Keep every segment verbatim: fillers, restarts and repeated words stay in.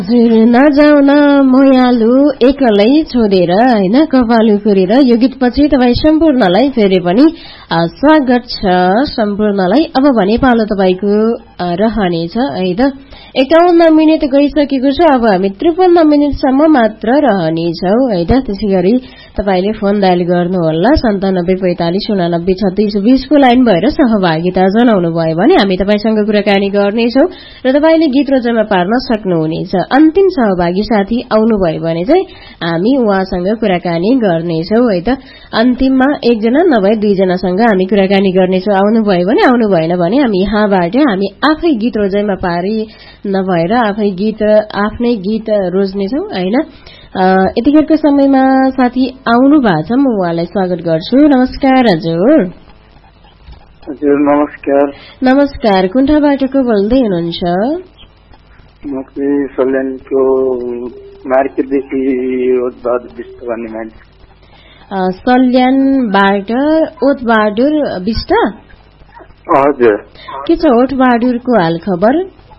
हजुर नजाउन मोयालु एकलै छोडेर हैन कपालु कोरेर यो गीतपछि तपाईँ सम्पूर्णलाई फेरि पनि स्वागत छ सम्पूर्णलाई। अब भने पालो तपाईँको रहनेछ है त। एकाउन्न मिनट गइसकेको छ, अब हामी त्रिपन्न मिनटसम्म मात्र रहनेछौ है त। त्यसै गरी तपाईँले फोन डायल गर्नुहोला सन्तानब्बे पैंतालिस उनानब्बे छत्तीस बीसको लाइन भएर सहभागिता जनाउनु भयो भने हामी तपाईँसँग कुराकानी गर्नेछौ र तपाईँले गीत रोजमा पार्न सक्नुहुनेछ। अन्तिम सहभागी साथी आउनुभयो भने चाहिँ हामी उहाँसँग कुराकानी गर्नेछौ है त। अन्तिममा एकजना नभए दुईजनासँग हामी कुराकानी गर्नेछौँ। आउनुभयो भने आउनु भएन भने हामी यहाँबाट हामी आफै गीत रोजाइमा पारी नभएर आफै गीत आफ्नै गीत रोज्नेछौँ हैन। यतिखेरको समयमा साथी आउनु भएको छ, म उहाँलाई स्वागत गर्छु। नमस्कार हजुर। हजुर नमस्कार। नमस्कार, कुन ठाउँबाट को बोल्दै हुनुहुन्छ? म चाहिँ सल्यानको मार्केटदेखि ओतबहादुर विष्ट भन्ने मान्छे। सल्यानबाट ओतबहादुर विष्ट? हजुर। के छ ओतबहादुरको हाल खबर?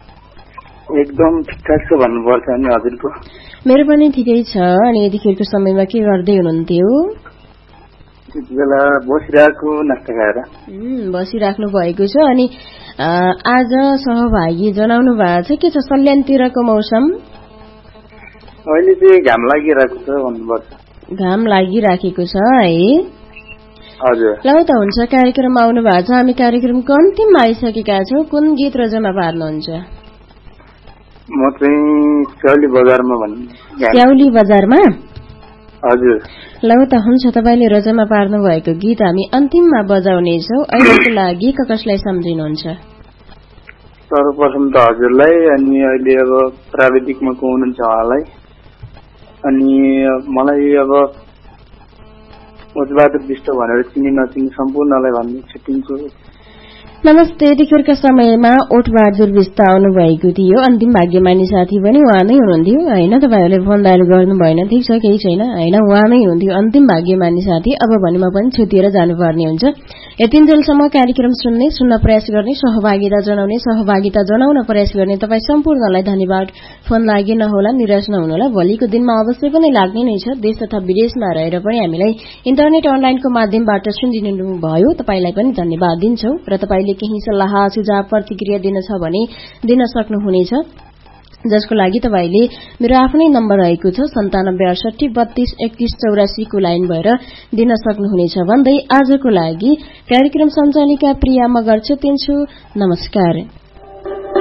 एकदम ठिकठाक छ भन्नुपर्छ नि हजुरको। मेरो पनि ठिकै छ। अनि यतिखेरको समयमा के गर्दै हुनुहुन्थ्यो? त्यति बेला बसिरहेको नास्ता खाएर। बसिराख्नु भएको छ। अनि आज सहभागी जनाउनु भएको छ, के छ सल्यानतिरको मौसम? अहिले चाहिँ घाम लागिरहेको छ भन्नुपर्छ। घाम लागिराखेको छ है? हजुर। ल त हुन्छ, कार्यक्रममा आउनु भएको छ। हामी कार्यक्रमको अन्तिममा आइसकेका छौँ। कुन गीत रोजामा पार्नुहुन्छ? म चाहिँ स्याउली बजारमा भन्ने। स्याउली बजारमा? हजुर। ल त हुन्छ, तपाईँले रोजामा पार्नु भएको गीत हामी अन्तिममा बजाउनेछौँ। अहिलेको लागि कसलाई सम्झिनुहुन्छ? सर्वप्रथम त हजुरलाई, अनि अहिले अब प्राविधिकमा को हुनुहुन्छ उहाँलाई, अनि मलाई अब ओतबहादुर विष्ट भनेर चिनी नचिनी सम्पूर्णलाई भन्ने छुट्टिन्छु। नमस्ते। यतिखेरका समयमा ओतबहादुर विष्ट आउनु भएको थियो। अन्तिम भाग्यमानी साथी पनि उहाँ नै हुनुहुन्थ्यो हैन। तपाईँहरूले फोन डायल गर्नु भएन, ठिक छ, केही छैन हैन। उहाँ नै हुनुहुन्थ्यो अन्तिम भाग्यमानी साथी। अब भने म पनि छुटिएर जानुपर्ने हुन्छ। यतिन्जेलसम्म कार्यक्रम सुन्ने, सुन्न प्रयास गर्ने, सहभागिता जनाउने, सहभागिता जनाउन प्रयास गर्ने तपाईँ सम्पूर्णलाई धन्यवाद। फोन लागि नहोला, निराश नहुनुहोला। भोलिको दिनमा अवश्य पनि लाग्ने नै छ। देश तथा विदेशमा रहेर पनि हामीलाई इन्टरनेट अनलाइनको माध्यमबाट सुनिदिनु भयो, तपाईँलाई पनि धन्यवाद दिन्छौं। र तपाईँले केही सल्लाह सुझाव प्रतिक्रिया दिन छ भने दिन सक्नुहुनेछ, जसको लागि तपाईँले मेरो आफ्नै नम्बर रहेको छ सन्तानब्बे अडसठी बत्तीस एकतीस चौरासी को लाइन भएर दिन सक्नुहुनेछ भन्दै आजको लागि कार्यक्रम सञ्चालिका प्रिया मगर छुट्टिन्छु। नमस्कार।